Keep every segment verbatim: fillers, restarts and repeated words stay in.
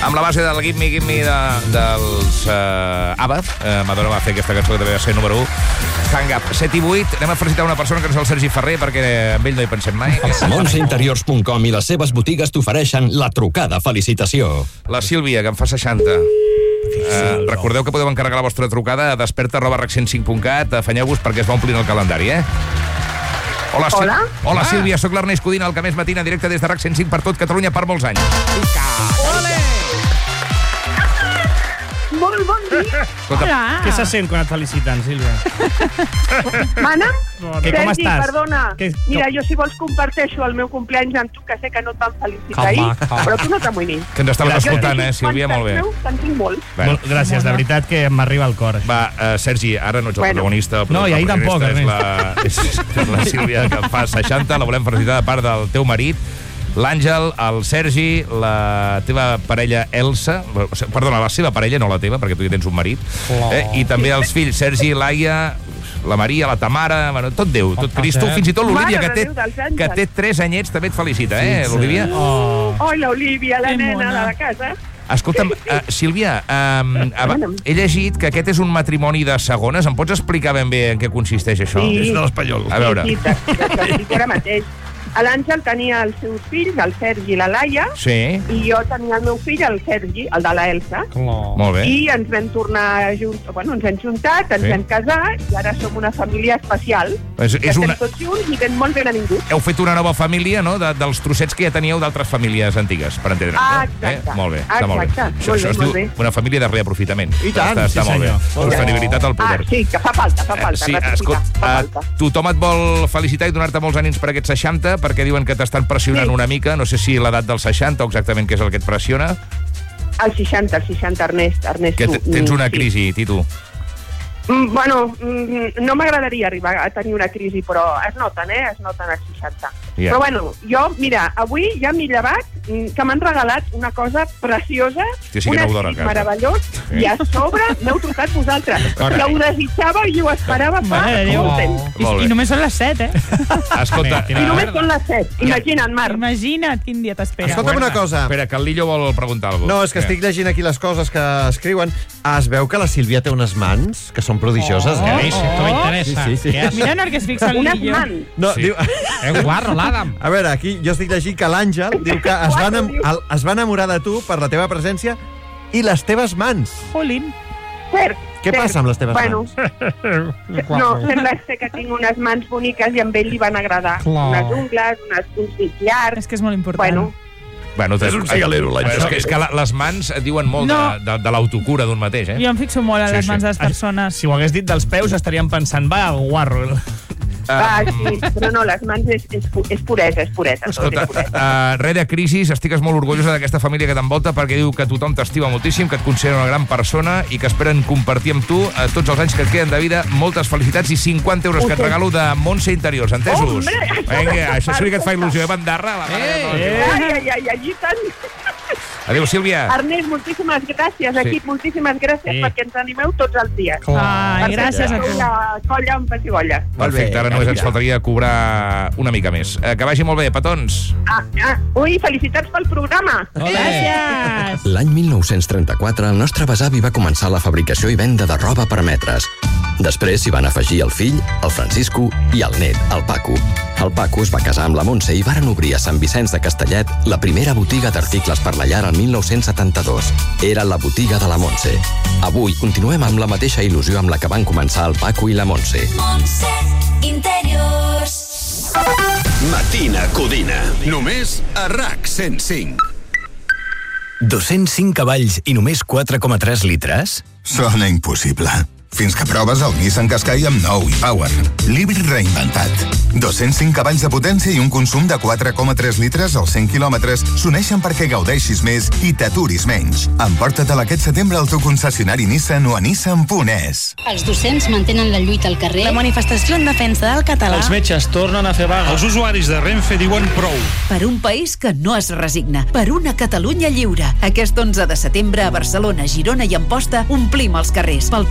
Amb la base del Give Me, Give Me de, dels uh, ABBA, uh, Madonna va fer aquesta cançó que també va ser número u. Hang Up, set i vuit. Anem a felicitar una persona que no és el Sergi Ferrer, perquè amb ell no hi pensem mai. Montse Interiors punt com i les seves botigues t'ofereixen la trucada felicitació. La Sílvia, que en fa seixanta. Uh, recordeu que podeu encarregar la vostra trucada a desperta arroba rac cent cinc punt cat. Afanyeu-vos perquè es va omplint el calendari, eh? Hola, Hola. Hola, Sílvia, sóc l'Ernest Codina, el que més matina, directe des de RAC cent cinc per tot Catalunya per molts anys. Ole! Molt bon dia. Escolta, Hola. Què se sent quan et feliciten, Sílvia? Mana? Què, com Sergi, estàs? perdona. Què- Mira, jo si vols comparteixo el meu compleanys amb tu, que sé que no et van felicitar Calma, ahir, calma. però tu no t'amoïnis. que ens estaves Gràcies. escoltant, eh, Sílvia, molt bé. Te'n tinc molts. Bueno, Molt, gràcies, de veritat que m'arriba al cor. va, uh, Sergi, ara no ets el Bueno. protagonista. El No, i ahir tampoc, protagonista és la, és, és la Sílvia, que fa seixanta, la volem felicitar de part del teu marit, l'Àngel, el Sergi, la teva parella Elsa, perdona, la seva parella, no la teva, perquè tu ja tens un marit, eh, i també els fills Sergi, Laia, la Maria, la Tamara, bueno, tot Déu, tot Cristo, fins i tot l'Olivia, que Mare de té, Déu dels àngels. que té tres anyets, també et felicita, eh, l'Olivia? Oh. Oi, l'Olivia, la Que nena mona. de la casa. Escolta'm, uh, Sílvia, um, he llegit que aquest és un matrimoni de segones. Em pots explicar ben bé en què consisteix això? Sí. És de l'espanyol. A veure. Sí, sí, t'explico ara mateix. L'Àngel tenia els seus fills, el Sergi i la Laia, Sí, i jo tenia el meu fill, el Sergi, el de la Elsa, molt bé. i ens vam tornar a juntar, bueno, ens hem juntat, ens Sí. vam casar, i ara som una família especial. És, és Estem una... tots junts i ben molt ben avinguts. Heu fet una nova família, no?, de, dels trossets que ja teníeu d'altres famílies antigues, per entendre'ns. Ah, no? exacte. Eh? Molt bé, està molt bé. Exacte. Això, Molt això bé, es molt diu bé. una família de reaprofitament. I tant, està, està sí, molt bé. senyor. Sostenibilitat al Ah, poder. sí, que fa falta, fa falta. Eh, sí, reaprofitar, escolta, fa uh, falta. tothom et vol felicitar i donar-te molts ànims per aquests seixanta, perquè diuen que t'estan pressionant Sí. una mica. No sé si l'edat dels seixanta o exactament què és el que et pressiona. El seixanta, el seixanta, Ernest. Ernest Que tu, t- tens una sí. crisi, Titu. Mm, bueno, mm, no m'agradaria arribar a tenir una crisi, però es noten, eh? Es noten als seixanta. Ja. Però bueno, jo, mira, avui ja m'he llevat mm, que m'han regalat una cosa preciosa, Hòstia, sí que un aneu d'hora a escrit casa. meravellós, Sí. i a sobre m'heu trucat vosaltres. Carai. Que ho desitjava i ho esperava fa Mare de Déu. molt temps. I, Molt bé. I només són les set, eh? Escolta, I només són les set. Imagina't, Marc. Imagina't quin dia t'espera. Escolta'm una cosa. Espera, que el Lillo vol preguntar alguna cosa. No, és que estic llegint aquí les coses que escriuen. Ah, es veu que la Sílvia té unes mans que són prodigioses, Oh. eh? Què oh. m'interessa? Sí, sí, sí. Què has- Mira, no, que es fixa el Unes Lillo. mans. No, Sí. diu... Eh, guarro, l'Adam. A veure, aquí jo estic llegint que l'Àngel diu que es va, enam... el- es va enamorar de tu per la teva presència i les teves mans. Jolín. Cert, Què cert. passa amb les teves bueno, mans? No, sembla ser que tinc unes mans boniques i amb ell li van agradar. Clar. Unes ungles, unes, uns dits llargs. És que és molt important. Bueno, Bueno, És un cigalero, l'Àngel. És que, és que la, les mans diuen molt No. de, de, de l'autocura d'un mateix, eh? Jo em fixo molt en Sí, les sí. mans de les persones. Si ho hagués dit dels peus, estaríem pensant, va, guarro. ah, sí, però no, les mans és, és, pu- és puresa, és puresa. tot Escolta, és puresa. uh, res de crisis, estigues molt orgullosa d'aquesta família que t'envolta perquè diu que tothom t'estima moltíssim, que et considera una gran persona i que esperen compartir amb tu uh, tots els anys que et queden de vida. Moltes felicitats i cinquanta euros que et regalo de Montse Interiors, entesos? Hombre! Vinga, això sí que et fa il·lusió, eh, bandarra? La mare que Eh, no. Ai, ai, ai, ai, i tant. Adéu, Sílvia. Ernest, moltíssimes gràcies, Sí. equip, moltíssimes gràcies Sí. perquè ens animeu tots els dies. Ai, Perquè gràcies a sou tu. la colla amb pessigolles. Perfecte, ara només ens faltaria cobrar una mica més. Eh, que vagi molt bé, petons. Ah, ah, ui, felicitats pel programa. Gràcies. L'any mil nou-cents trenta-quatre, el nostre besavi va començar la fabricació i venda de roba per metres. Després s'hi van afegir el fill, el Francisco, i el net, el Paco. El Paco es va casar amb la Montse i varen obrir a Sant Vicenç de Castellet la primera botiga d'articles per la llar el mil nou-cents setanta-dos. Era la botiga de la Montse. Avui continuem amb la mateixa il·lusió amb la que van començar el Paco i la Montse. Montse Interiors. Matina Codina. Només a RAC cent cinc. dos-cents cinc cavalls i només quatre coma tres litres? Sona impossible. Fins que proves el Nissan Qashqai amb nou e-Power. L'híbrid reinventat. dos-cents cinc cavalls de potència i un consum de quatre coma tres litres als cent quilòmetres s'uneixen perquè gaudeixis més i t'aturis menys. Emporta-te'l aquest setembre al teu concessionari Nissan o a nissan punt es. Els docents mantenen la lluita al carrer. La manifestació en defensa del català. Els metges tornen a fer vaga. Els usuaris de Renfe diuen prou. Per un país que no es resigna. Per una Catalunya lliure. Aquest onze de setembre a Barcelona, Girona i Amposta omplim els carrers. Pel present i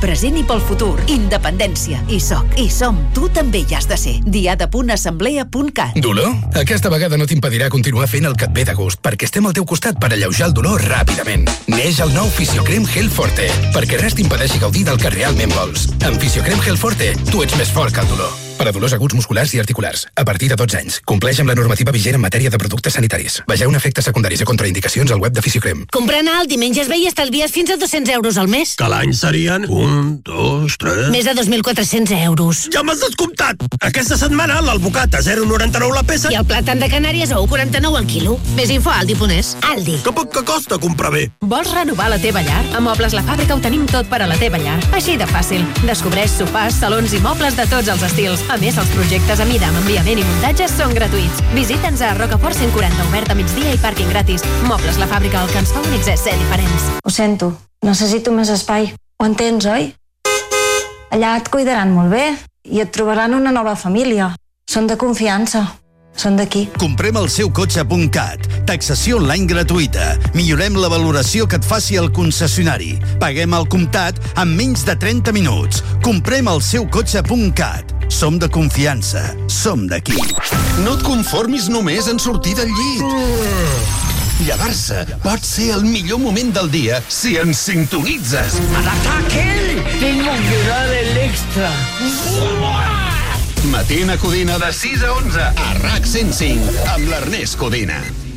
pel futur. Independència. I soc. I som. Tu també hi has de ser. diada punt assemblea punt cat. Dolor? Aquesta vegada no t'impedirà continuar fent el que et ve de gust, perquè estem al teu costat per alleujar el dolor ràpidament. Neix el nou Fisiocrem Gel Forte, perquè res t'impedeixi gaudir del que realment vols. Amb Fisiocrem Gel Forte, tu ets més fort que el dolor. Per a dolors aguts musculars i articulars, a partir de dotze anys. Compleix amb la normativa vigent en matèria de productes sanitaris. Vegeu efectes secundaris i contraindicacions al web de Fisiocrem. Comprant a Aldi menges bé i estalvies fins a dos-cents euros al mes. Que l'any serien un, dos, tres... Més de dos mil quatre-cents euros. Ja m'has descomptat! Aquesta setmana l'albocat a zero coma noranta-nou la peça... I el plàtan de Canàries a u coma quaranta-nou al quilo. Més info a aldi punt es. Aldi. Que poc que costa comprar bé. Vols renovar la teva llar? A Mobles La Fàbrica ho tenim tot per a la teva llar. Així de fàcil. Descobreix sofàs, salons i mobles de tots els estils. A més, els projectes a mida amb enviament i muntatge són gratuïts. Visita'ns a Rocafort cent quaranta, obert a migdia i pàrquing gratis. Mobles La Fàbrica, el que ens fa únics és ser diferents. Ho sento, necessito més espai. Ho entens, oi? Allà et cuidaran molt bé i et trobaran una nova família. Són de confiança. Són d'aquí. Comprem el seu cotxe punt cat. Taxació online gratuïta. Millorem la valoració que et faci el concessionari. Paguem al comptat en menys de trenta minuts. Comprem el seu cotxe punt cat. Som de confiança. Som d'aquí. No et conformis només en sortir del llit. Llevar-se pot ser el millor moment del dia si ens sintonitzes. ¡Ataque! Tengo que dar el extra. Matina Codina de sis a onze a RAC cent cinc amb l'Ernest Codina.